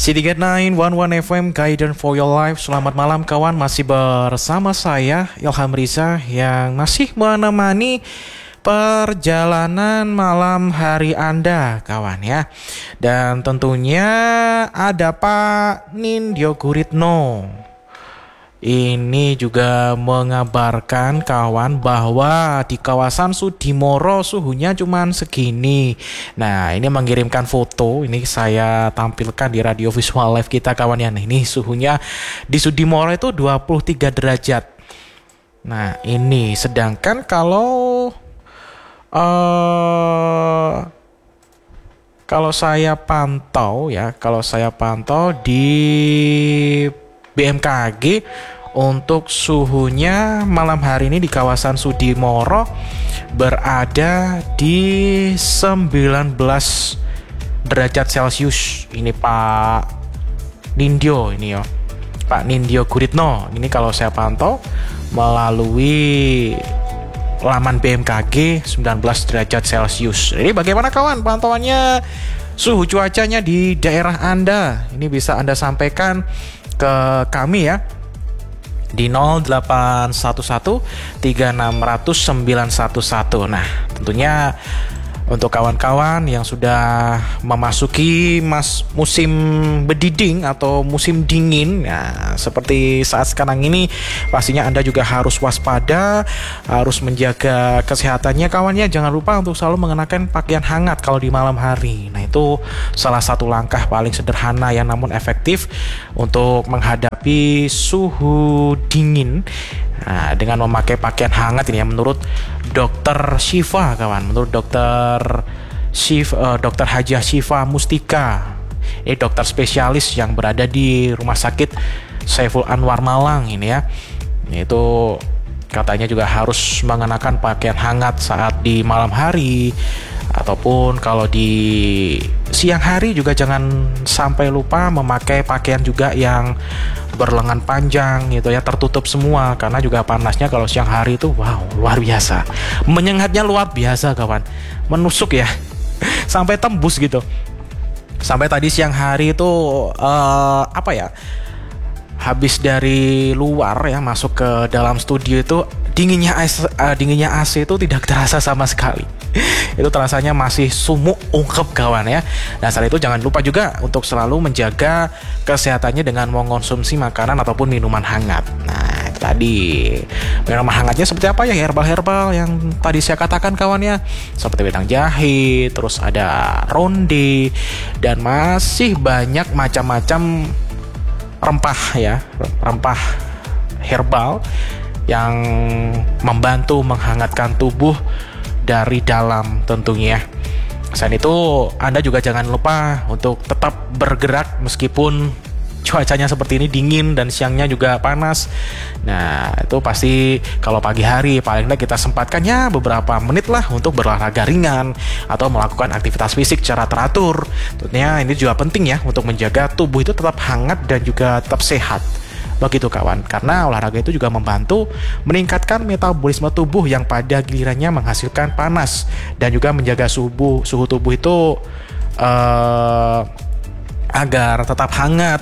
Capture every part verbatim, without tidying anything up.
City Get sembilan satu satu F M Guidance for Your Life. Selamat malam kawan, masih bersama saya Ilham Riza yang masih menemani perjalanan malam hari Anda kawan ya. Dan tentunya ada Pak Nindyo Guritno. Ini juga mengabarkan kawan bahwa di kawasan Sudimoro suhunya cuma segini. Nah, ini mengirimkan foto, ini saya tampilkan di radio visual live kita kawan ya. Nah, ini suhunya di Sudimoro itu dua puluh tiga derajat. Nah, ini sedangkan kalau uh, kalau saya pantau ya, kalau saya pantau di B M K G untuk suhunya malam hari ini di kawasan Sudimoro berada di sembilan belas derajat Celcius. Ini Pak Nindyo ini ya. Pak Nindyo Guritno. Ini kalau saya pantau melalui laman B M K G sembilan belas derajat Celcius. Ini bagaimana kawan pantauannya suhu cuacanya di daerah Anda? Ini bisa Anda sampaikan ke kami ya di nol delapan satu satu tiga enam nol nol sembilan satu satu. Nah, tentunya untuk kawan-kawan yang sudah memasuki mas musim bediding atau musim dingin, ya, seperti saat sekarang ini, pastinya Anda juga harus waspada, harus menjaga kesehatannya kawannya. Jangan lupa untuk selalu mengenakan pakaian hangat kalau di malam hari. Nah, itu salah satu langkah paling sederhana yang namun efektif untuk menghadapi suhu dingin. Nah, dengan memakai pakaian hangat ini ya, menurut Dokter Syifa kawan, menurut Dokter Syif, uh, Dokter Hajah Syifa Mustika, ini dokter spesialis yang berada di Rumah Sakit Saiful Anwar Malang ini ya, itu katanya juga harus mengenakan pakaian hangat saat di malam hari ataupun kalau di siang hari juga jangan sampai lupa memakai pakaian juga yang berlengan panjang gitu ya, tertutup semua karena juga panasnya kalau siang hari itu wow luar biasa, menyengatnya luar biasa kawan, menusuk ya sampai tembus gitu. Sampai tadi siang hari itu uh, apa ya, habis dari luar ya masuk ke dalam studio itu dinginnya A C, uh, dinginnya A C itu tidak terasa sama sekali. Itu terasanya masih sumuk ungkep kawan ya. Dan saat itu jangan lupa juga untuk selalu menjaga kesehatannya dengan mengonsumsi makanan ataupun minuman hangat. Nah, itu tadi minuman hangatnya seperti apa ya, herbal-herbal yang tadi saya katakan kawan ya, seperti wedang jahe, terus ada ronde, dan masih banyak macam-macam rempah ya, rempah herbal yang membantu menghangatkan tubuh dari dalam tentunya. Selain itu, Anda juga jangan lupa untuk tetap bergerak meskipun cuacanya seperti ini dingin dan siangnya juga panas. Nah, itu pasti kalau pagi hari paling tidak kita sempatkan ya beberapa menit lah untuk berolahraga ringan atau melakukan aktivitas fisik secara teratur. Tentunya ini juga penting ya untuk menjaga tubuh itu tetap hangat dan juga tetap sehat. Begitu kawan, karena olahraga itu juga membantu meningkatkan metabolisme tubuh yang pada gilirannya menghasilkan panas dan juga menjaga suhu suhu tubuh itu uh, agar tetap hangat.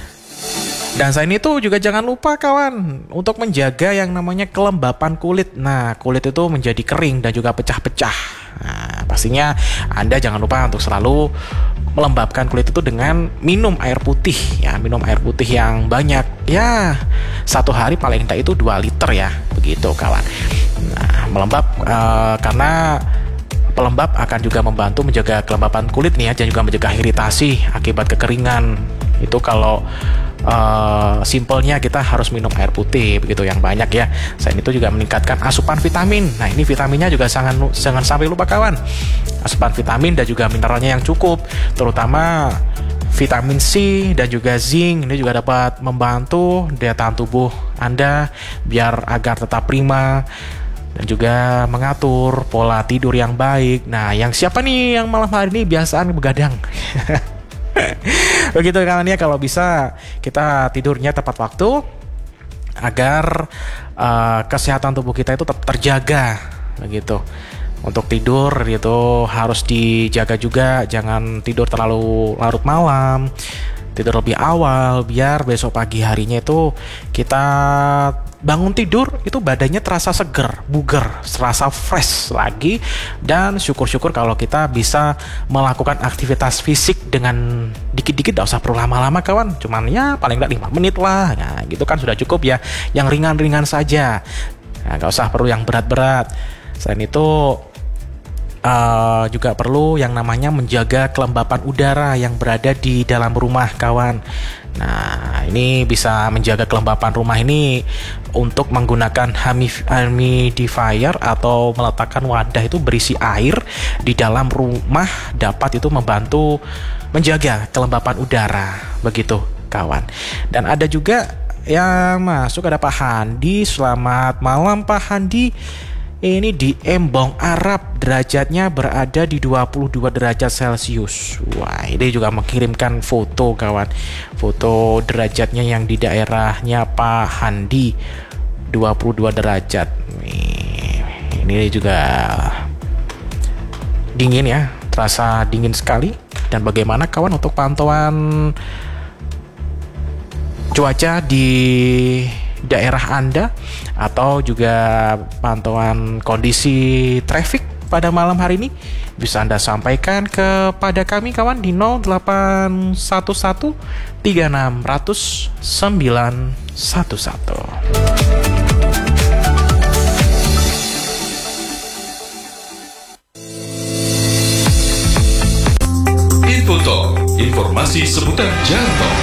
Dan selain itu juga jangan lupa kawan untuk menjaga yang namanya kelembapan kulit. Nah, kulit itu menjadi kering dan juga pecah-pecah. Nah, pastinya Anda jangan lupa untuk selalu melembabkan kulit itu dengan minum air putih ya, minum air putih yang banyak ya, satu hari paling tidak itu dua liter ya, begitu kawan. Nah, melembab uh, karena pelembab akan juga membantu menjaga kelembapan kulit nih ya, dan juga mencegah iritasi akibat kekeringan. Itu kalau uh, simpelnya kita harus minum air putih begitu yang banyak ya. Selain itu juga meningkatkan asupan vitamin. Nah, ini vitaminnya juga jangan jangan sampai lupa kawan. Asupan vitamin dan juga mineralnya yang cukup, terutama vitamin C dan juga zinc. Ini juga dapat membantu daya tahan tubuh Anda biar agar tetap prima dan juga mengatur pola tidur yang baik. Nah, yang siapa nih yang malam hari ini biasaan begadang? Begitu kawan ya, kalau bisa kita tidurnya tepat waktu agar uh, kesehatan tubuh kita itu tetap terjaga begitu. Untuk tidur itu harus dijaga juga, jangan tidur terlalu larut malam. tidur lebih awal biar besok pagi harinya itu kita bangun tidur itu badannya terasa seger, bugar, terasa fresh lagi. Dan syukur-syukur kalau kita bisa melakukan aktivitas fisik dengan dikit-dikit, gak usah perlu lama-lama kawan, cuman ya paling gak lima menit lah. Nah gitu kan sudah cukup ya, yang ringan-ringan saja, nah, gak usah perlu yang berat-berat. Selain itu Uh, juga perlu yang namanya menjaga kelembapan udara yang berada di dalam rumah kawan. Nah ini bisa menjaga kelembapan rumah ini untuk menggunakan humidifier atau meletakkan wadah itu berisi air di dalam rumah, dapat itu membantu menjaga kelembapan udara begitu kawan. Dan ada juga yang masuk, ada Pak Handi. Selamat malam Pak Handi. Ini di Embong Arab, derajatnya berada di dua puluh dua derajat Celcius. Wah, ini juga mengirimkan foto kawan. Foto derajatnya yang di daerahnya Pak Handi, dua puluh dua derajat. Nih, ini juga dingin ya, terasa dingin sekali. Dan bagaimana kawan untuk pantauan cuaca di daerah Anda, atau juga pantauan kondisi traffic pada malam hari ini, bisa Anda sampaikan kepada kami kawan di nol delapan satu satu tiga enam nol nol sembilan satu satu. Infotalk, informasi seputar jalan tol.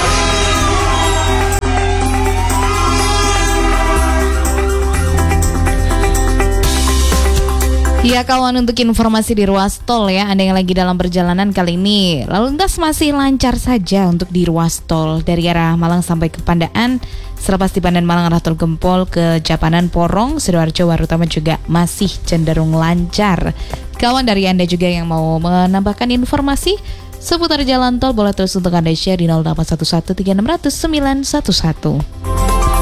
Ya kawan, untuk informasi di ruas tol ya, Anda yang lagi dalam perjalanan kali ini, lalu lintas masih lancar saja untuk di ruas tol dari arah Malang sampai ke Pandaan. Selepas di Pandan Malang arah tol Gempol ke Japanan Porong, Sidoarjo Warutama juga masih cenderung lancar. Kawan dari Anda juga yang mau menambahkan informasi seputar jalan tol, boleh terus untuk Anda share di nol delapan satu satu tiga enam nol nol sembilan satu satu.